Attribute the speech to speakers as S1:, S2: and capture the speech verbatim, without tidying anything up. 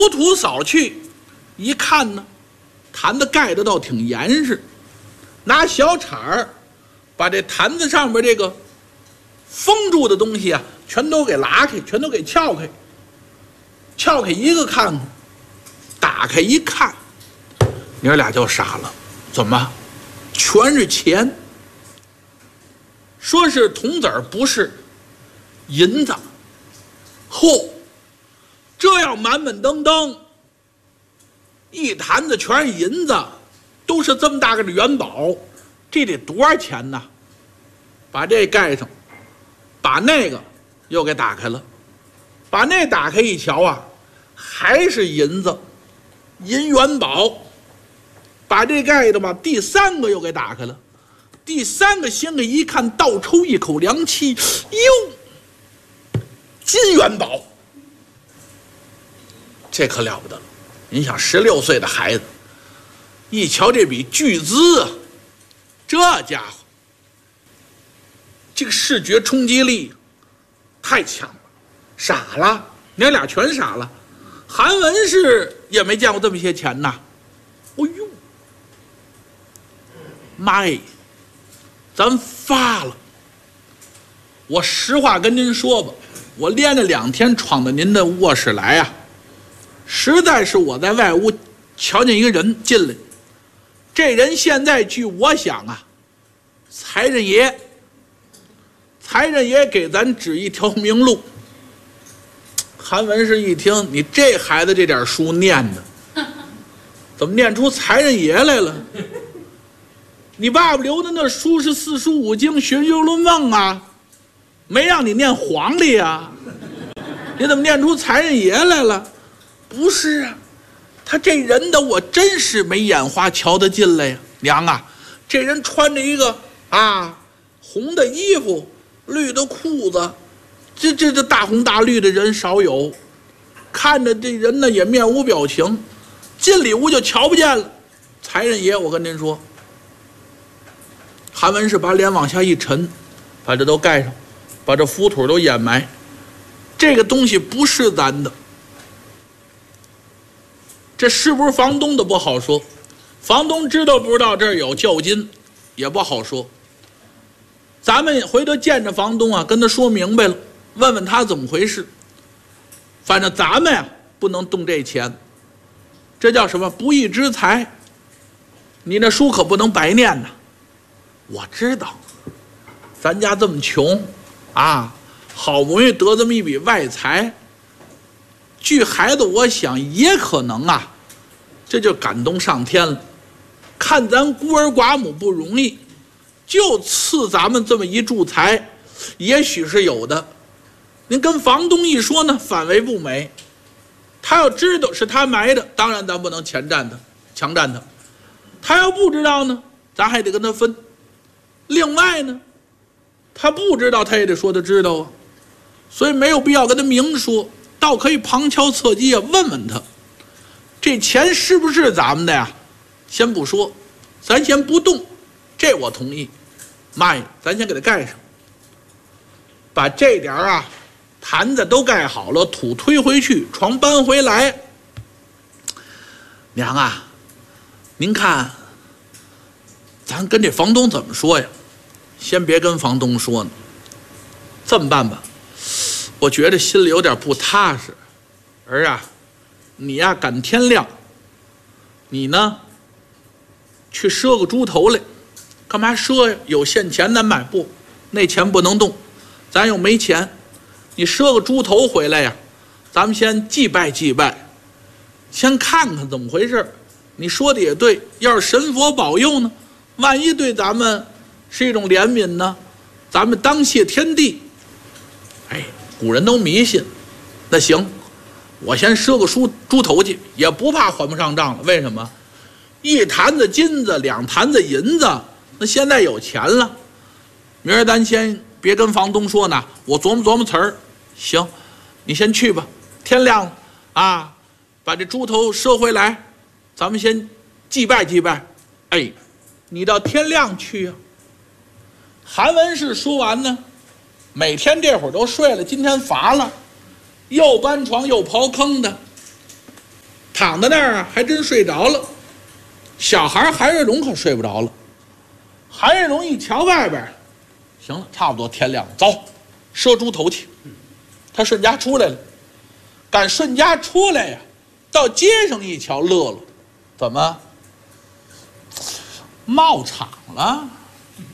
S1: 土土扫去，一看呢，坛子盖得倒挺严实，拿小铲儿把这坛子上边这个封住的东西啊，全都给拉开，全都给撬开，撬开一个看看，打开一看，娘俩就傻了，怎么全是钱？说是铜子儿，不是银子。嚯，这要满满登登一坛子全是银子，都是这么大个的元宝，这得多少钱呢？把这盖上，把那个又给打开了，把那打开一瞧啊，还是银子，银元宝。把这盖的吧，第三个又给打开了，第三个掀开一看，倒抽一口凉气，哟，金元宝，这可了不得了！您想，十六岁的孩子，一瞧这笔巨资啊，这家伙，这个视觉冲击力太强了，傻了，娘俩全傻了。韩文是也没见过这么些钱呐，哎呦，妈耶，咱发了！我实话跟您说吧，我连着两天闯到您的卧室来啊，实在是我在外屋瞧见一个人进来，这人现在据我想啊，财神爷，财神爷给咱指一条明路。韩文是一听，你这孩子这点书念的，怎么念出财神爷来了？你爸爸留的那书是四书五经学究论梦啊，没让你念黄历啊，你怎么念出财神爷来了？不是啊，他这人的我真是没眼花瞧得进来呀。娘啊，这人穿着一个啊红的衣服，绿的裤子，这这这大红大绿的人少有，看着这人呢也面无表情，进里屋就瞧不见了。财神爷，我跟您说，韩文是把脸往下一沉，把这都盖上，把这浮土都掩埋。这个东西不是咱的，这是不是房东的不好说，房东知道不知道这儿有较金也不好说。咱们回头见着房东啊，跟他说明白了，问问他怎么回事。反正咱们呀不能动这钱，这叫什么不义之财，你那书可不能白念呐。我知道咱家这么穷啊，好不容易得这么一笔外财，据孩子我想也可能啊，这就感动上天了，看咱孤儿寡母不容易，就赐咱们这么一柱财，也许是有的。您跟房东一说呢，反为不美。他要知道是他埋的，当然咱不能前占他，强占他。他要不知道呢，咱还得跟他分。另外呢，他不知道他也得说他知道啊，所以没有必要跟他明说，倒可以旁敲侧击啊，问问他，这钱是不是咱们的呀？先不说，咱先不动，这我同意。妈呀，咱先给他盖上，把这点啊坛子都盖好了，土推回去，床搬回来。娘啊，您看咱跟这房东怎么说呀？先别跟房东说呢，这么办吧，我觉得心里有点不踏实。儿啊，你呀赶天亮，你呢去赊个猪头来。干嘛赊呀？有现钱咱买不？那钱不能动，咱又没钱。你赊个猪头回来呀，咱们先祭拜祭拜，先看看怎么回事。你说的也对，要是神佛保佑呢，万一对咱们是一种怜悯呢，咱们当谢天地。哎，古人都迷信。那行，我先赊个猪猪头去，也不怕还不上账了。为什么？一坛子金子，两坛子银子，那现在有钱了。明儿咱先别跟房东说呢，我琢磨琢磨词儿。行，你先去吧，天亮了啊，把这猪头赊回来，咱们先祭拜祭拜。哎，你到天亮去啊。韩文士说完呢，每天这会儿都睡了，今天乏了，又搬床又刨坑的， 躺在那儿啊，还真睡着了。小孩韩瑞龙可睡不着了。韩瑞龙一瞧外边，行了，差不多天亮了，走，赊猪头去。他顺家出来了，赶顺家出来呀，到街上一瞧，乐了，怎么冒场了？